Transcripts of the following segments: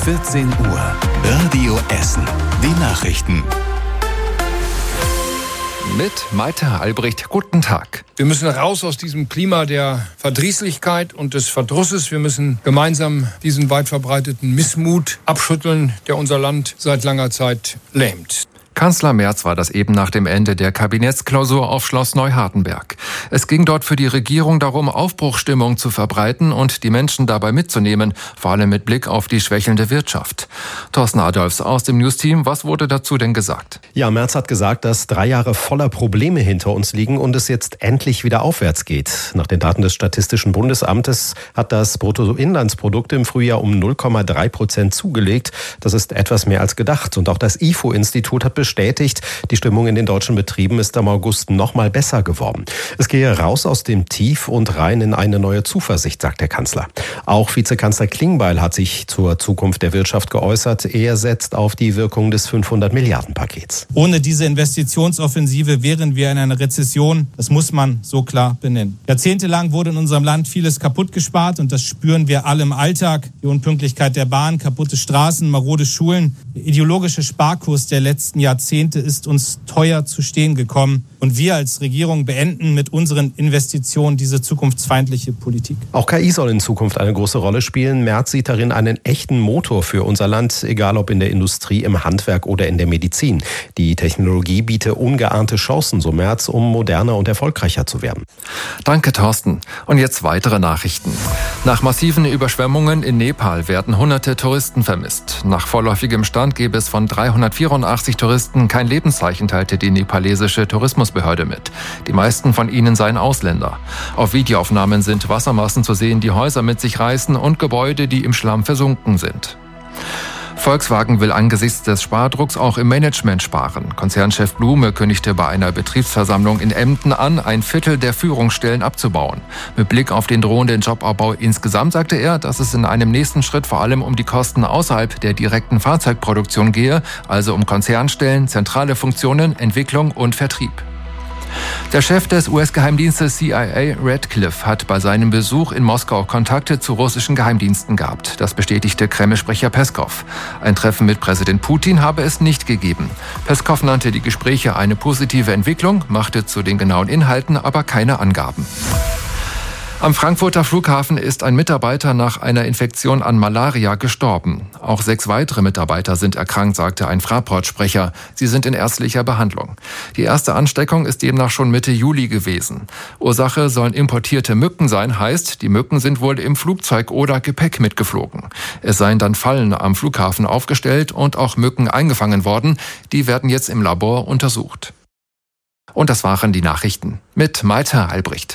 14 Uhr. Radio Essen. Die Nachrichten. Mit Malte Albrecht. Guten Tag. Wir müssen raus aus diesem Klima der Verdrießlichkeit und des Verdrusses. Wir müssen gemeinsam diesen weit verbreiteten Missmut abschütteln, der unser Land seit langer Zeit lähmt. Kanzler Merz war das eben nach dem Ende der Kabinettsklausur auf Schloss Neuhardenberg. Es ging dort für die Regierung darum, Aufbruchsstimmung zu verbreiten und die Menschen dabei mitzunehmen, vor allem mit Blick auf die schwächelnde Wirtschaft. Thorsten Adolfs aus dem News-Team, was wurde dazu denn gesagt? Ja, Merz hat gesagt, dass 3 Jahre voller Probleme hinter uns liegen und es jetzt endlich wieder aufwärts geht. Nach den Daten des Statistischen Bundesamtes hat das Bruttoinlandsprodukt im Frühjahr um 0,3% zugelegt. Das ist etwas mehr als gedacht. Und auch das IFO-Institut hat bestätigt, die Stimmung in den deutschen Betrieben ist am August noch mal besser geworden. Es gehe raus aus dem Tief und rein in eine neue Zuversicht, sagt der Kanzler. Auch Vizekanzler Klingbeil hat sich zur Zukunft der Wirtschaft geäußert. Er setzt auf die Wirkung des 500-Milliarden-Pakets. Ohne diese Investitionsoffensive wären wir in einer Rezession. Das muss man so klar benennen. Jahrzehntelang wurde in unserem Land vieles kaputt gespart und das spüren wir alle im Alltag. Die Unpünktlichkeit der Bahn, kaputte Straßen, marode Schulen. Der ideologische Sparkurs der letzten Jahrzehnte ist uns teuer zu stehen gekommen. Und wir als Regierung beenden mit unseren Investitionen diese zukunftsfeindliche Politik. Auch KI soll in Zukunft eine große Rolle spielen. Merz sieht darin einen echten Motor für unser Land, egal ob in der Industrie, im Handwerk oder in der Medizin. Die Technologie biete ungeahnte Chancen, so Merz, um moderner und erfolgreicher zu werden. Danke, Thorsten. Und jetzt weitere Nachrichten. Nach massiven Überschwemmungen in Nepal werden hunderte Touristen vermisst. Nach vorläufigem Stand gäbe es von 384 Touristen kein Lebenszeichen, teilte die nepalesische Tourismusbehörde mit. Die meisten von ihnen seien Ausländer. Auf Videoaufnahmen sind Wassermassen zu sehen, die Häuser mit sich reißen und Gebäude, die im Schlamm versunken sind. Volkswagen will angesichts des Spardrucks auch im Management sparen. Konzernchef Blume kündigte bei einer Betriebsversammlung in Emden an, 1/4 der Führungsstellen abzubauen. Mit Blick auf den drohenden Jobabbau insgesamt sagte er, dass es in einem nächsten Schritt vor allem um die Kosten außerhalb der direkten Fahrzeugproduktion gehe, also um Konzernstellen, zentrale Funktionen, Entwicklung und Vertrieb. Der Chef des US-Geheimdienstes CIA, Radcliffe, hat bei seinem Besuch in Moskau Kontakte zu russischen Geheimdiensten gehabt. Das bestätigte Kreml-Sprecher Peskov. Ein Treffen mit Präsident Putin habe es nicht gegeben. Peskov nannte die Gespräche eine positive Entwicklung, machte zu den genauen Inhalten aber keine Angaben. Am Frankfurter Flughafen ist ein Mitarbeiter nach einer Infektion an Malaria gestorben. Auch 6 weitere Mitarbeiter sind erkrankt, sagte ein Fraport-Sprecher. Sie sind in ärztlicher Behandlung. Die erste Ansteckung ist demnach schon Mitte Juli gewesen. Ursache sollen importierte Mücken sein, heißt, die Mücken sind wohl im Flugzeug oder Gepäck mitgeflogen. Es seien dann Fallen am Flughafen aufgestellt und auch Mücken eingefangen worden. Die werden jetzt im Labor untersucht. Und das waren die Nachrichten mit Malte Albrecht.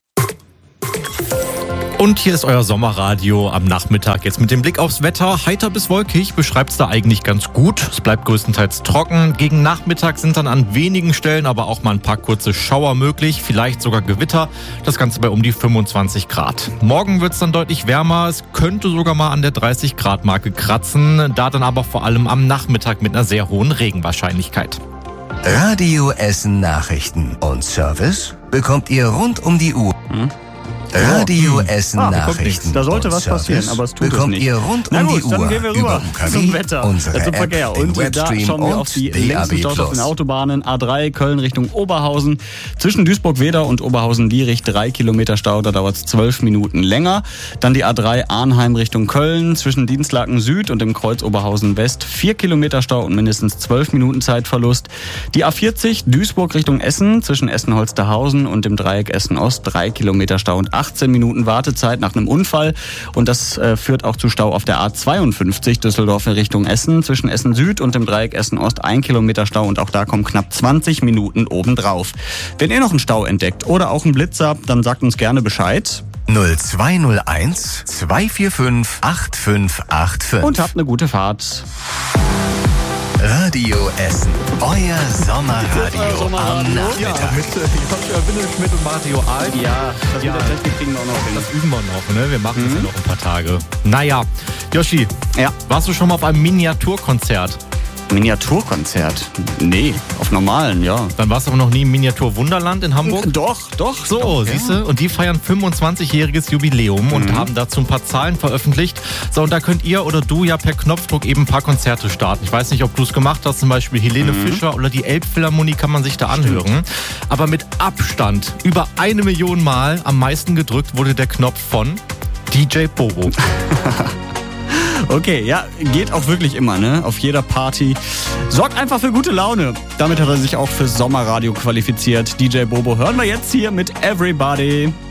Und hier ist euer Sommerradio am Nachmittag. Jetzt mit dem Blick aufs Wetter. Heiter bis wolkig beschreibt es da eigentlich ganz gut. Es bleibt größtenteils trocken. Gegen Nachmittag sind dann an wenigen Stellen aber auch mal ein paar kurze Schauer möglich. Vielleicht sogar Gewitter. Das Ganze bei um die 25 Grad. Morgen wird es dann deutlich wärmer. Es könnte sogar mal an der 30 Grad Marke kratzen. Da dann aber vor allem am Nachmittag mit einer sehr hohen Regenwahrscheinlichkeit. Radio Essen Nachrichten und Service bekommt ihr rund um die Uhr. Radio Essen Nachrichten. Da sollte was passieren, aber es tut es bekommt nicht. ihr rund um die Uhr dann gehen wir rüber zum Wetter, unsere zum Verkehr. App, Und den da Webstream schauen wir auf die längsten Staus auf den Autobahnen. A3 Köln Richtung Oberhausen. Zwischen Duisburg-Weder und Oberhausen-Lierich 3 Kilometer Stau, da dauert es 12 Minuten länger. Dann die A3 Arnheim Richtung Köln. Zwischen Dienstlaken Süd und dem Kreuz Oberhausen West 4 Kilometer Stau und mindestens 12 Minuten Zeitverlust. Die A40 Duisburg Richtung Essen. Zwischen Essen-Holsterhausen und dem Dreieck Essen-Ost 3 Kilometer Stau und 18 Minuten Wartezeit nach einem Unfall. Und das führt auch zu Stau auf der A52 Düsseldorf in Richtung Essen. Zwischen Essen Süd und dem Dreieck Essen Ost 1 Kilometer Stau und auch da kommen knapp 20 Minuten obendrauf. Wenn ihr noch einen Stau entdeckt oder auch einen Blitzer, dann sagt uns gerne Bescheid. 0201 245 8585. Und habt eine gute Fahrt. Radio Essen, euer Sommerradio am Nachmittag. Ja, mit Joshua Windelschmidt und Mario Alt. Ja, das mit der Technik kriegen wir auch noch hin. Das üben wir noch, ne? Wir machen das ja noch ein paar Tage. Naja, Joshi, Ja. warst du schon mal auf einem Miniaturkonzert? Miniaturkonzert? Nee, auf normalen, ja. Dann warst du aber noch nie im Miniatur-Wunderland in Hamburg? Doch. So, siehst du? Und die feiern 25-jähriges Jubiläum und haben dazu ein paar Zahlen veröffentlicht. So, und da könnt ihr oder du ja per Knopfdruck eben ein paar Konzerte starten. Ich weiß nicht, ob du es gemacht hast, zum Beispiel Helene Fischer oder die Elbphilharmonie kann man sich da anhören. Aber mit Abstand über 1 Million Mal am meisten gedrückt wurde der Knopf von DJ Bobo. Okay, ja, geht auch wirklich immer, ne? Auf jeder Party. Sorgt einfach für gute Laune. Damit hat er sich auch für Sommerradio qualifiziert. DJ Bobo hören wir jetzt hier mit Everybody.